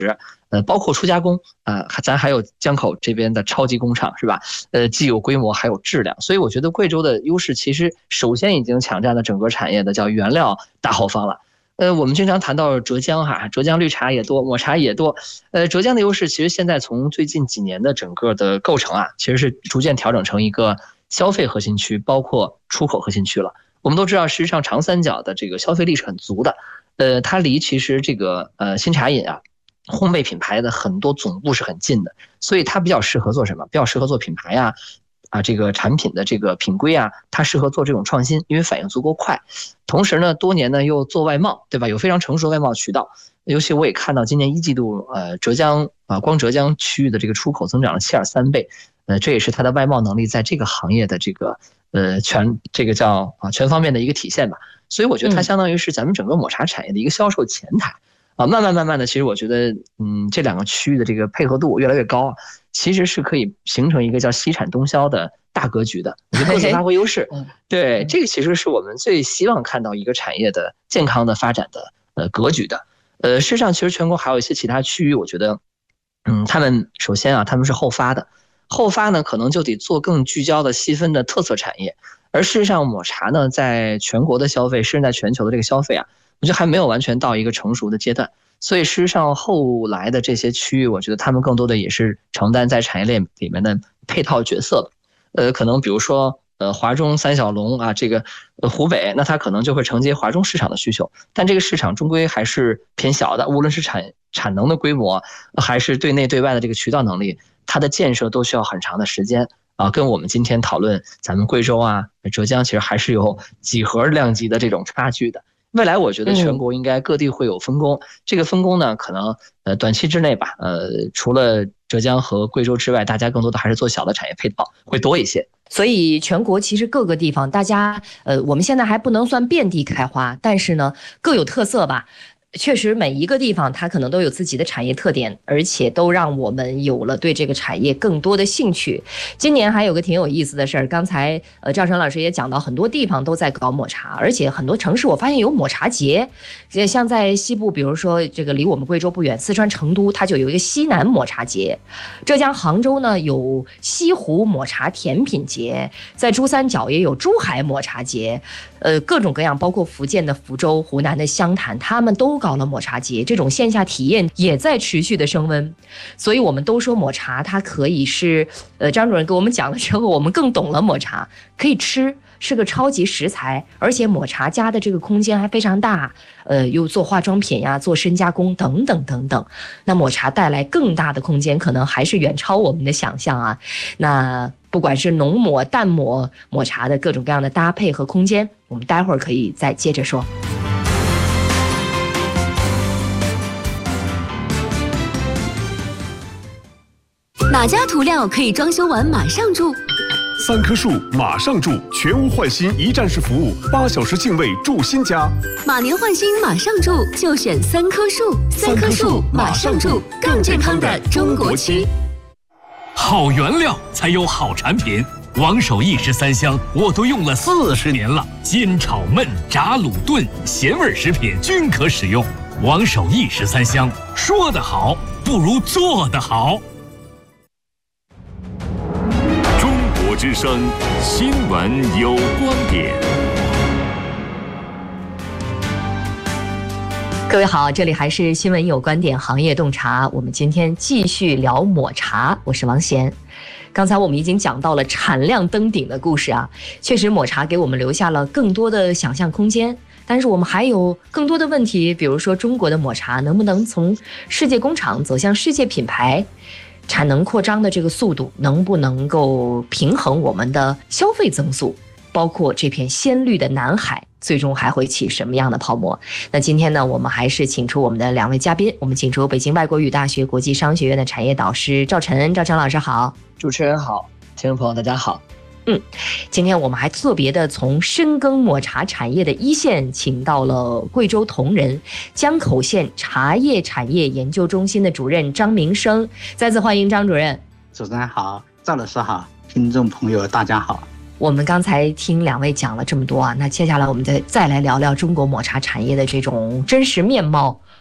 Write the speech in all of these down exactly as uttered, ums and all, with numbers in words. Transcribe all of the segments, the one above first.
呃，包括初加工啊、呃，咱还有江口这边的超级工厂是吧？呃，既有规模还有质量，所以我觉得贵州的优势其实首先已经抢占了整个产业的叫原料大后方了。呃，我们经常谈到浙江哈，浙江绿茶也多，抹茶也多。呃，浙江的优势其实现在从最近几年的整个的构成啊，其实是逐渐调整成一个消费核心区，包括出口核心区了。我们都知道，实际上长三角的这个消费力是很足的，呃，它离其实这个呃新茶饮啊。烘焙品牌的很多总部是很近的，所以它比较适合做什么？比较适合做品牌呀、啊，啊，这个产品的这个品规啊，它适合做这种创新，因为反应足够快。同时呢，多年呢又做外贸，对吧？有非常成熟的外贸渠道。尤其我也看到今年一季度，呃，浙江啊，光浙江区域的这个出口增长了七点三倍，呃，这也是它的外贸能力在这个行业的这个呃全这个叫啊全方面的一个体现吧。所以我觉得它相当于是咱们整个抹茶产业的一个销售前台。啊，慢慢慢慢的，其实我觉得，嗯，这两个区域的这个配合度越来越高，其实是可以形成一个叫西产东销的大格局的，我觉得各自发挥优势。对，这个其实是我们最希望看到一个产业的健康的发展的呃格局的。呃，事实上，其实全国还有一些其他区域，我觉得，嗯，他们首先啊，他们是后发的，后发呢可能就得做更聚焦的细分的特色产业，而事实上抹茶呢，在全国的消费，甚至在全球的这个消费啊。我觉得还没有完全到一个成熟的阶段，所以事实上后来的这些区域，我觉得他们更多的也是承担在产业链里面的配套角色。呃，可能比如说呃华中三小龙啊，这个呃湖北，那它可能就会承接华中市场的需求，但这个市场终归还是偏小的，无论是产产能的规模，还是对内对外的这个渠道能力，它的建设都需要很长的时间。啊，跟我们今天讨论咱们贵州啊、浙江，其实还是有几何量级的这种差距的。未来我觉得全国应该各地会有分工，嗯、这个分工呢，可能呃短期之内吧，呃除了浙江和贵州之外，大家更多的还是做小的产业配套会多一些。 所以全国其实各个地方，大家呃我们现在还不能算遍地开花，但是呢各有特色吧。确实每一个地方它可能都有自己的产业特点，而且都让我们有了对这个产业更多的兴趣。今年还有个挺有意思的事儿，刚才呃赵晨老师也讲到，很多地方都在搞抹茶，而且很多城市我发现有抹茶节，像在西部，比如说这个离我们贵州不远，四川成都它就有一个西南抹茶节，浙江杭州呢有西湖抹茶甜品节，在珠三角也有珠海抹茶节，呃各种各样，包括福建的福州、湖南的湘潭，他们都搞了抹茶节，这种线下体验也在持续的升温。所以我们都说抹茶它可以是呃张主任给我们讲了之后，我们更懂了抹茶可以吃，是个超级食材，而且抹茶加的这个空间还非常大，呃又做化妆品呀，做深加工等等等等。那抹茶带来更大的空间，可能还是远超我们的想象啊。那不管是浓抹、淡抹抹茶的各种各样的搭配和空间，我们待会儿可以再接着说。 哪家涂料可以装修完马上住？ 三棵树马上住，全屋换新一站式服务，八小时净位住新家。 马年换新马上住，就选三棵树。三棵树马上住，更健康的中国区。 好原料才有好产品，王守义十三香我都用了四十年了，煎炒焖炸卤炖咸味食品均可使用。王守义十三香，说得好不如做得好。 之声新闻有观点。 各位好，这里还是新闻有观点行业洞察，我们今天继续聊抹茶，我是王贤。刚才我们已经讲到了产量登顶的故事啊，确实抹茶给我们留下了更多的想象空间，但是我们还有更多的问题，比如说中国的抹茶能不能从世界工厂走向世界品牌，产能扩张的这个速度能不能够平衡我们的消费增速，包括这片鲜绿的南海最终还会起什么样的泡沫。那今天呢，我们还是请出我们的两位嘉宾，我们请出北京外国语大学国际商学院的产业导师赵晨。赵晨老师好。 主持人好，听众朋友大家好。 嗯，今天我们还特别的从深耕抹茶产业的一线，请到了贵州铜仁江口县茶叶产业研究中心的主任张明生，再次欢迎张主任。 主持人好，赵老师好，听众朋友大家好。 我们刚才听两位讲了这么多啊，那接下来我们再再来聊聊中国抹茶产业的这种真实面貌，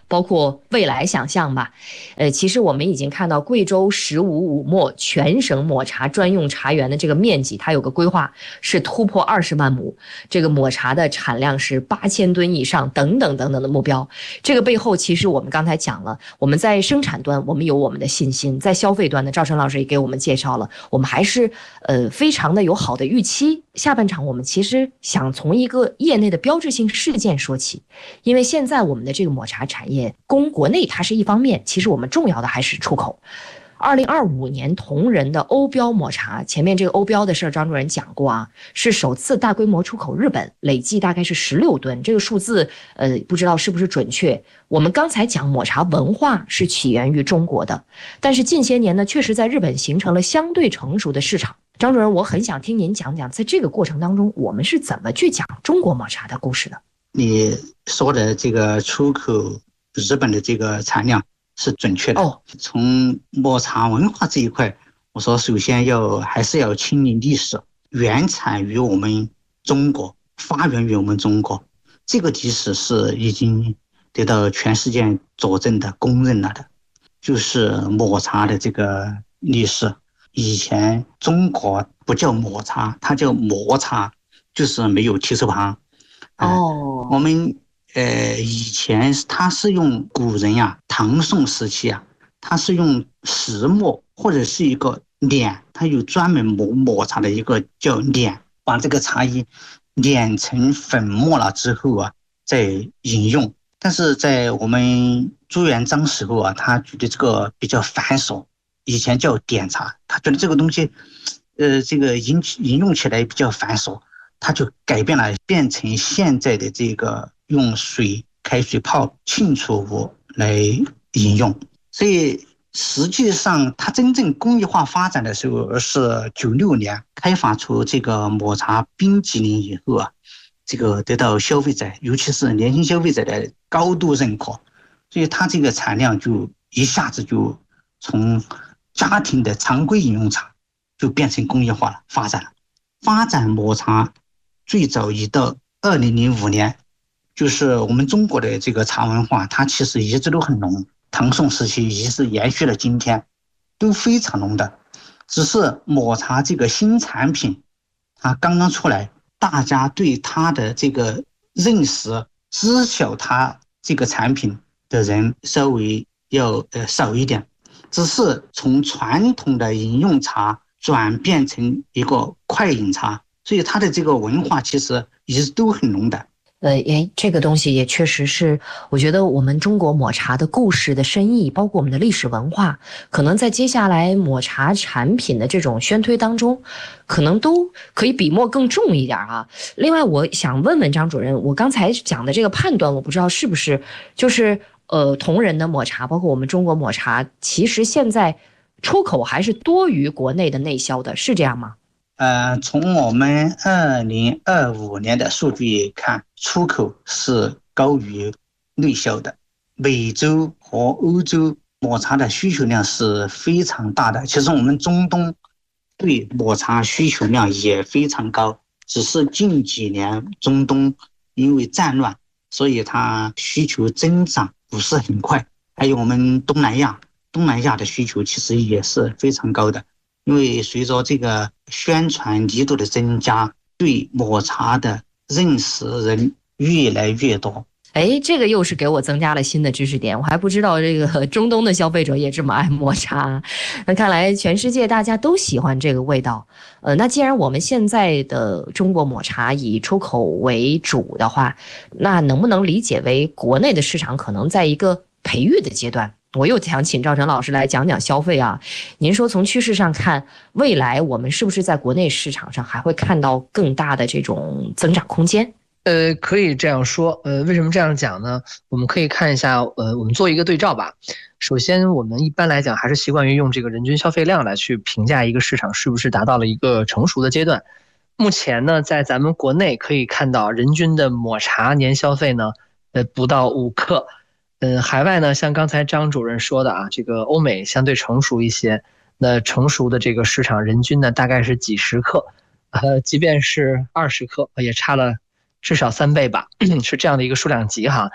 包括未来想象吧。呃，其实我们已经看到贵州十五五墨全省抹茶专用茶园的这个面积，它有个规划是突破二十万亩，这个抹茶的产量是八千吨以上，等等等等的目标。这个背后，其实我们刚才讲了，我们在生产端我们有我们的信心，在消费端呢，赵晨老师也给我们介绍了，我们还是呃非常的有好的预期。下半场我们其实想从一个业内的标志性事件说起，因为现在我们的这个抹茶产业供国内它是一方面，其实我们重要的还是出口。二零二五年同仁的欧标抹茶，前面这个欧标的事儿张主任讲过啊，是首次大规模出口日本，累计大概是十六吨，这个数字呃不知道是不是准确。我们刚才讲抹茶文化是起源于中国的，但是近些年呢，确实在日本形成了相对成熟的市场。张主任，我很想听您讲讲，在这个过程当中，我们是怎么去讲中国抹茶的故事的？ 你说的这个出口日本的这个产量是准确的。哦，从抹茶文化这一块，我说首先要还是要亲临历史，原产于我们中国，发源于我们中国，这个历史是已经得到全世界佐证的、公认了的。就是抹茶的这个历史，以前中国不叫抹茶，它叫磨茶，就是没有提手旁。哦、呃，我们呃以前它是用古人呀、啊，唐宋时期啊，它是用石磨或者是一个碾，它有专门磨抹茶的一个叫碾，把这个茶叶碾成粉末了之后啊，再饮用。但是在我们朱元璋时候啊，他觉得这个比较繁琐，以前叫点茶，他觉得这个东西，呃，这个饮饮用起来比较繁琐，他就改变了，变成现在的这个用水开水泡浸出物来饮用。所以实际上它真正工业化发展的时候是九六年开发出这个抹茶冰激凌以后啊，这个得到消费者，尤其是年轻消费者的高度认可，所以它这个产量就一下子就从家庭的常规饮用茶就变成工业化了，发展了。发展抹茶最早已到二零零五年，就是我们中国的这个茶文化，它其实一直都很浓，唐宋时期一直延续了今天，都非常浓的。只是抹茶这个新产品，它刚刚出来，大家对它的这个认识、知晓它这个产品的人稍微要呃少一点，只是从传统的饮用茶转变成一个快饮茶，所以它的这个文化其实一直都很浓的。 呃，诶，这个东西也确实是，我觉得我们中国抹茶的故事的深意，包括我们的历史文化，可能在接下来抹茶产品的这种宣推当中，可能都可以笔墨更重一点啊。另外，我想问问张主任，我刚才讲的这个判断，我不知道是不是就是呃同仁的抹茶，包括我们中国抹茶，其实现在出口还是多于国内的内销的，是这样吗？ 呃，从我们二零二五年的数据看，出口是高于内销的。美洲和欧洲抹茶的需求量是非常大的，其实我们中东对抹茶需求量也非常高，只是近几年中东因为战乱，所以它需求增长不是很快。还有我们东南亚，东南亚的需求其实也是非常高的。因为随着这个宣传力度的增加，对抹茶的认识人越来越多。 哎，这个又是给我增加了新的知识点，我还不知道这个中东的消费者也这么爱抹茶。那看来全世界大家都喜欢这个味道。呃，那既然我们现在的中国抹茶以出口为主的话，那能不能理解为国内的市场可能在一个培育的阶段？我又想请赵晨老师来讲讲消费啊。您说从趋势上看，未来我们是不是在国内市场上还会看到更大的这种增长空间？ 呃，可以这样说。呃，为什么这样讲呢？我们可以看一下，呃，我们做一个对照吧。首先，我们一般来讲还是习惯于用这个人均消费量来去评价一个市场是不是达到了一个成熟的阶段。目前呢，在咱们国内可以看到，人均的抹茶年消费呢，呃，不到五克。嗯，海外呢，像刚才张主任说的啊，这个欧美相对成熟一些，那成熟的这个市场人均呢大概是几十克，呃，即便是二十克，也差了至少三倍吧，是这样的一个数量级哈。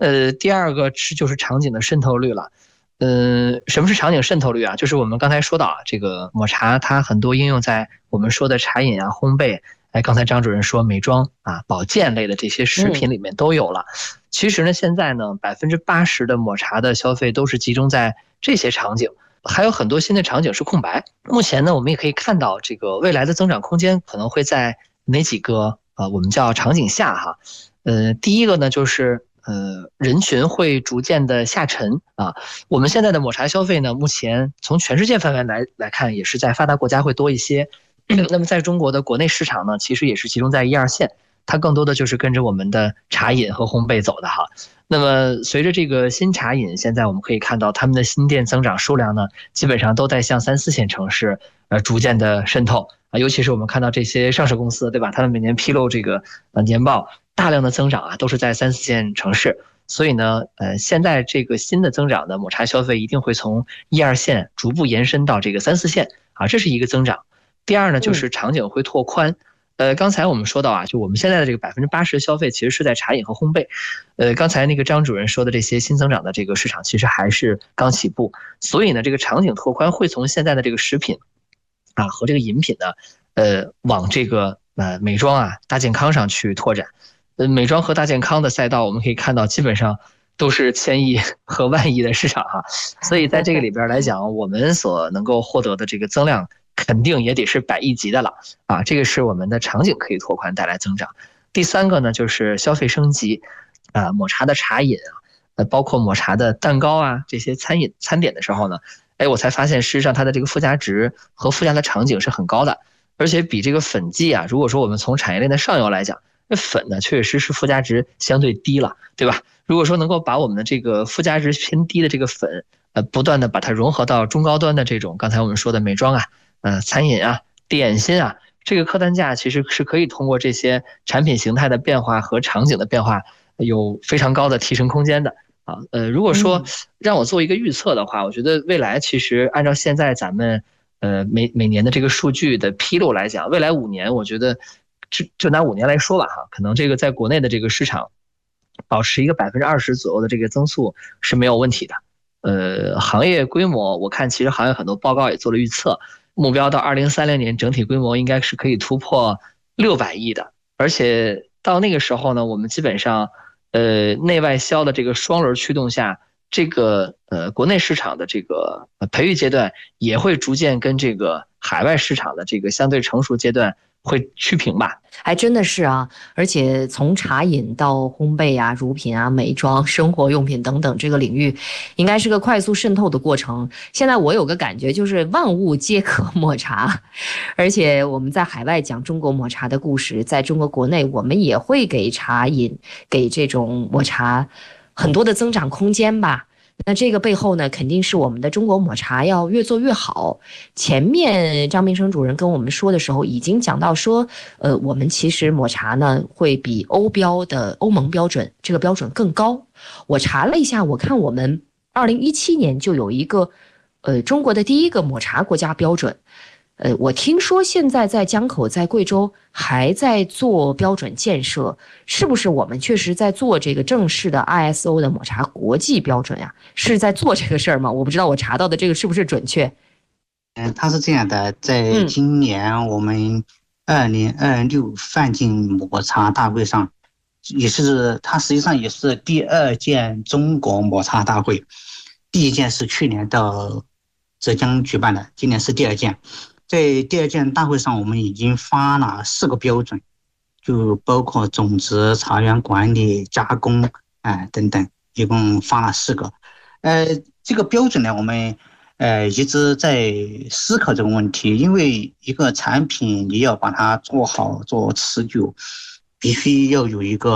呃，第二个是就是场景的渗透率了。嗯、呃，什么是场景渗透率啊？就是我们刚才说到啊，这个抹茶它很多应用在我们说的茶饮啊、烘焙，哎，刚才张主任说美妆啊、保健类的这些食品里面都有了。嗯、其实呢，现在呢，百分之八十的抹茶的消费都是集中在这些场景。还有很多新的场景是空白。目前呢，我们也可以看到，这个未来的增长空间可能会在哪几个呃，我们叫场景下哈。呃，第一个呢，就是呃，人群会逐渐的下沉啊。我们现在的抹茶消费呢，目前从全世界范围来来看，也是在发达国家会多一些。那么在中国的国内市场呢，其实也是集中在一二线，它更多的就是跟着我们的茶饮和烘焙走的哈。那么随着这个新茶饮，现在我们可以看到他们的新店增长数量呢，基本上都在向三四线城市呃逐渐的渗透啊，尤其是我们看到这些上市公司，对吧？他们每年披露这个呃年报，大量的增长啊，都是在三四线城市。所以呢，呃，现在这个新的增长的抹茶消费一定会从一二线逐步延伸到这个三四线啊，这是一个增长。第二呢，就是场景会拓宽。呃，刚才我们说到啊，就我们现在的这个百分之八十的消费其实是在茶饮和烘焙。呃，刚才那个张主任说的这些新增长的这个市场，其实还是刚起步。所以呢，这个场景拓宽会从现在的这个食品啊和这个饮品呢，呃，往这个呃美妆啊、大健康上去拓展。呃，美妆和大健康的赛道，我们可以看到基本上都是千亿和万亿的市场哈。所以在这个里边来讲，我们所能够获得的这个增量，肯定也得是百亿级的了啊！这个是我们的场景可以拓宽带来增长。第三个呢，就是消费升级啊，抹茶的茶饮啊，呃，包括抹茶的蛋糕啊，这些餐饮餐点的时候呢，哎，我才发现事实上它的这个附加值和附加的场景是很高的，而且比这个粉剂啊，如果说我们从产业链的上游来讲，那粉呢确实是附加值相对低了，对吧？如果说能够把我们的这个附加值偏低的这个粉，呃，不断的把它融合到中高端的这种刚才我们说的美妆啊。呃，餐饮啊，点心啊，这个客单价其实是可以通过这些产品形态的变化和场景的变化，有非常高的提升空间的啊。呃，如果说让我做一个预测的话，我觉得未来其实按照现在咱们呃每每年的这个数据的披露来讲，未来五年，我觉得就就拿五年来说吧哈，可能这个在国内的这个市场保持一个百分之二十左右的这个增速是没有问题的。呃，行业规模，我看其实行业很多报告也做了预测。目标到二零三零年整体规模应该是可以突破六百亿的，而且到那个时候呢，我们基本上呃内外销的这个双轮驱动下，这个呃国内市场的这个培育阶段也会逐渐跟这个海外市场的这个相对成熟阶段会趋平吧。 还真的是啊，而且从茶饮到烘焙啊、乳品啊、美妆、生活用品等等这个领域，应该是个快速渗透的过程。现在我有个感觉，就是万物皆可抹茶，而且我们在海外讲中国抹茶的故事，在中国国内我们也会给茶饮、给这种抹茶很多的增长空间吧。那这个背后呢，肯定是我们的中国抹茶要越做越好。前面张明生主任跟我们说的时候，已经讲到说，呃，我们其实抹茶呢会比欧标的欧盟标准这个标准更高。我查了一下，我看我们二零一七年就有一个，呃，中国的第一个抹茶国家标准。呃，我听说现在在江口、在贵州还在做标准建设，是不是我们确实在做这个正式的 I S O 的抹茶国际标准呀？是在做这个事儿吗？我不知道我查到的这个是不是准确。 嗯，它是这样的，在今年我们二零二六范进抹茶大会上，也是它实际上也是第二届中国抹茶大会，第一届是去年到浙江举办的，今年是第二届。在第二届大会上，我们已经发了四个标准，就包括种植、茶园管理、加工，哎、呃、等等，一共发了四个。呃，这个标准呢，我们呃一直在思考这个问题，因为一个产品你要把它做好、做持久，必须要有一个